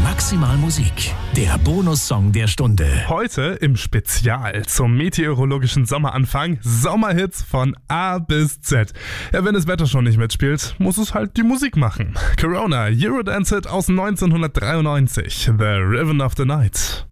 Maximal Musik, der Bonussong der Stunde. Heute im Spezial zum meteorologischen Sommeranfang Sommerhits von A bis Z. Ja, wenn das Wetter schon nicht mitspielt, muss es halt die Musik machen. Corona, Eurodance-Hit aus 1993, The Rhythm of the Night.